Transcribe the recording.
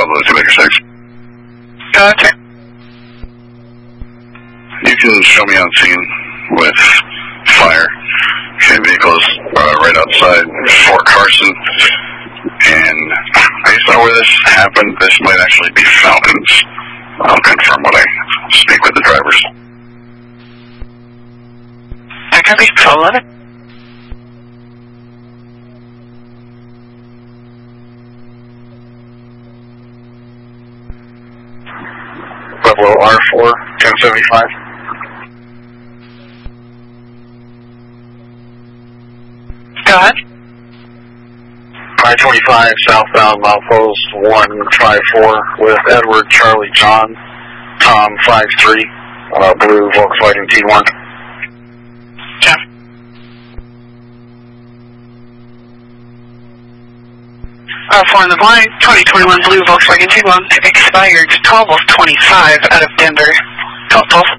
Blue 2 Baker 6. Gotcha. You can show me on scene with fire. Okay, vehicles right outside Fort Carson. And based on where this happened, this might actually be Falcons. I'll confirm when I speak with the drivers. I copy. 1211. Buffalo R4, 1075. Go ahead. I-25 southbound milepost 154 with Edward Charlie John, Tom 53, blue Volkswagen T1. Jeff. For the blind, 2021 blue Volkswagen T1 expired 12 of 25 out of Denver. 12.